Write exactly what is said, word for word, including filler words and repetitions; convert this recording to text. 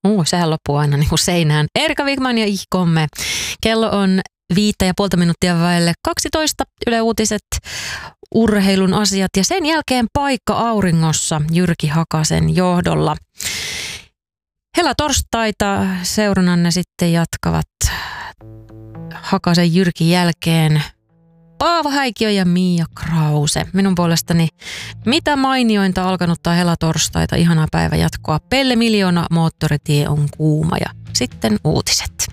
Uh, sehän loppuu aina niin kuin seinään. Erika Wigman ja Ihkomme. Kello on viittä ja puolta minuuttia vaille kaksitoista. Yle Uutiset, urheilun asiat ja sen jälkeen paikka auringossa Jyrki Hakasen johdolla. Helatorstaita seurannanne sitten jatkavat Hakasen Jyrkin jälkeen Paavo Häikiö ja Mia Krause. Minun puolestani mitä mainiointa alkanutta helatorstaita, ihanaa päivänjatkoa. Pelle Miljoona, moottoritie on kuuma ja sitten uutiset.